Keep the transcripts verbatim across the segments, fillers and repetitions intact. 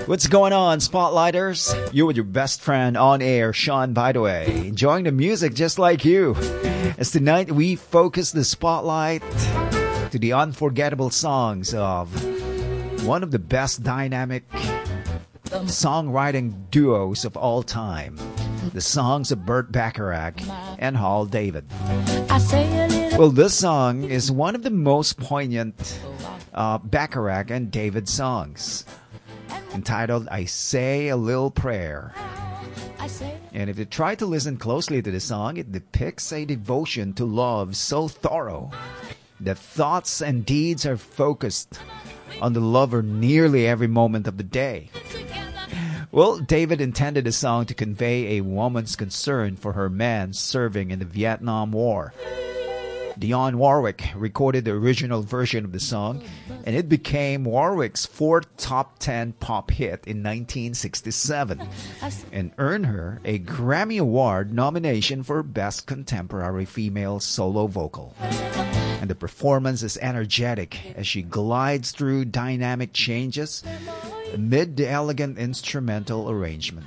What's going on, Spotlighters? You with your best friend on air, Sean, by the way, enjoying the music just like you. As tonight we focus the spotlight to the unforgettable songs of one of the best dynamic songwriting duos of all time. The songs of Burt Bacharach and Hal David. Well, this song is one of the most poignant uh, Bacharach and David songs, entitled I Say a Little Prayer. And if you try to listen closely to the song, it depicts a devotion to love so thorough that thoughts and deeds are focused on the lover nearly every moment of the day. Well, David intended the song to convey a woman's concern for her man serving in the Vietnam War. Dionne Warwick recorded the original version of the song, and it became Warwick's fourth top ten pop hit in nineteen sixty-seven and earned her a Grammy Award nomination for Best Contemporary Female Solo Vocal. And the performance is energetic as she glides through dynamic changes amid the elegant instrumental arrangement.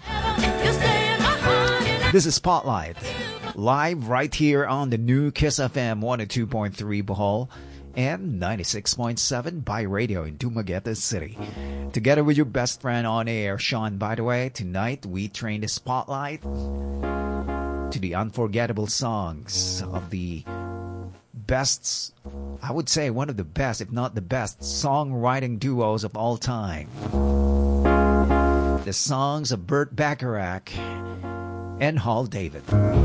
This is Spotlight, live right here on the new Kiss F M one oh two point three Bohol and ninety-six point seven by radio in Dumaguete City. Together with your best friend on air, Sean, by the way, tonight we train the spotlight to the unforgettable songs of the best, I would say one of the best, if not the best, songwriting duos of all time. The songs of Burt Bacharach and Hal David.